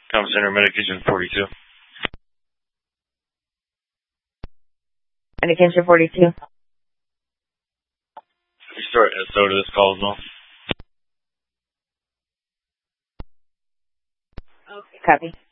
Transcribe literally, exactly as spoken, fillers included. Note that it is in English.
Com Center, Medication forty-two. Medication forty-two. Restore S O to this call as well. Okay. Copy.